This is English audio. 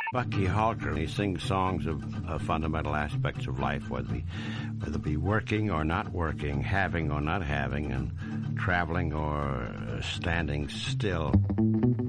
Bucky Halter, he sings songs of fundamental aspects of life, whether it be working or not working, having or not having, and traveling or standing still.